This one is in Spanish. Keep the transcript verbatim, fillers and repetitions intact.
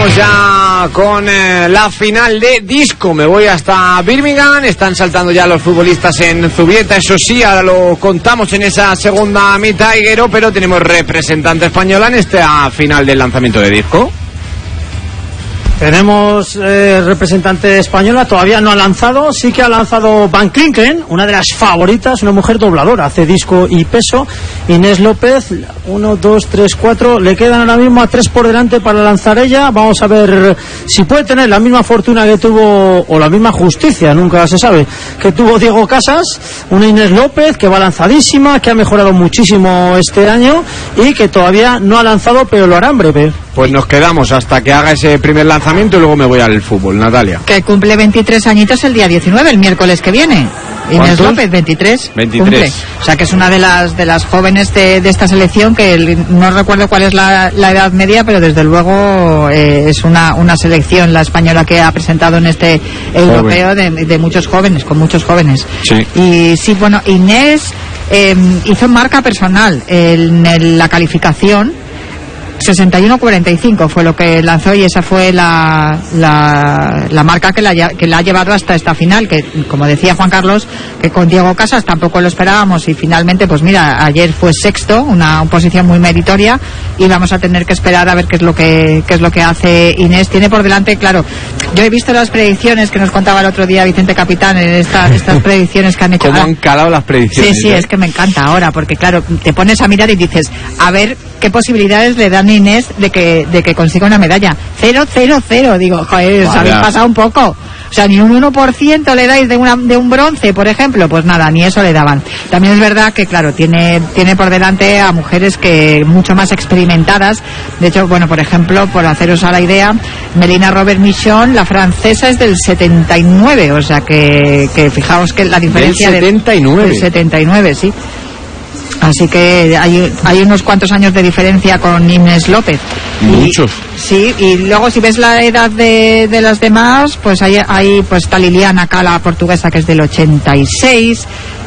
Vamos ya con eh, la final de disco. Me voy hasta Birmingham. Están saltando ya los futbolistas en Zubieta. Eso sí, ahora lo contamos en esa segunda mitad, Higuero, pero tenemos representante española en esta final del lanzamiento de disco. Tenemos eh, representante española, todavía no ha lanzado, sí que ha lanzado Van Klinken, una de las favoritas, una mujer dobladora, hace disco y peso. Inés López, uno, dos, tres, cuatro, le quedan ahora mismo a tres por delante para lanzar ella. Vamos a ver si puede tener la misma fortuna que tuvo, o la misma justicia, nunca se sabe, que tuvo Diego Casas. Una Inés López que va lanzadísima, que ha mejorado muchísimo este año y que todavía no ha lanzado, pero lo hará en breve. Pues nos quedamos hasta que haga ese primer lanzamiento y luego me voy al fútbol. Natalia. Que cumple veintitrés añitos el día diecinueve, el miércoles que viene. Inés López, veintitrés. veintitrés. Cumple. O sea que es una de las de las jóvenes de, de esta selección que el, no recuerdo cuál es la, la edad media, pero desde luego eh, es una, una selección la española que ha presentado en este europeo de, de muchos jóvenes, con muchos jóvenes. Sí. Y sí, bueno, Inés eh, hizo marca personal en el, la calificación. sesenta y uno cuarenta y cinco fue lo que lanzó y esa fue la, la, la marca que la, que la ha llevado hasta esta final, que como decía Juan Carlos, que con Diego Casas tampoco lo esperábamos y finalmente pues mira, ayer fue sexto, una posición muy meritoria y vamos a tener que esperar a ver qué es lo que qué es lo que hace Inés. Tiene por delante, claro, yo he visto las predicciones que nos contaba el otro día Vicente Capitán en esta, estas predicciones que han hecho. ¿Cómo han calado las predicciones? Sí, sí, ¿eh? Es que me encanta ahora, porque claro, te pones a mirar y dices, a ver qué posibilidades le dan a Inés de que de que consiga una medalla. Cero, cero, cero. Digo, joder, os habéis pasado un poco. O sea, ni un uno por ciento le dais de una de un bronce, por ejemplo. Pues nada, ni eso le daban. También es verdad que, claro, tiene tiene por delante a mujeres que mucho más experimentadas. De hecho, bueno, por ejemplo, por haceros a la idea, Melina Robert Michon, la francesa, es del setenta y nueve. O sea, que, que fijaos que la diferencia del setenta y nueve. De, del setenta y nueve, sí. Así que hay, hay unos cuantos años de diferencia con Inés López. Muchos. Y, sí, y luego si ves la edad de, de las demás, pues hay, hay pues está Liliana Cala, portuguesa, que es del ochenta y seis.